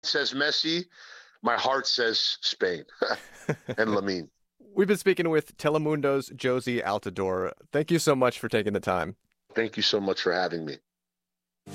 says Messi. My heart says Spain and Lamine. We've been speaking with Telemundo's Josie Altidore. Thank you so much for taking the time. Thank you so much for having me.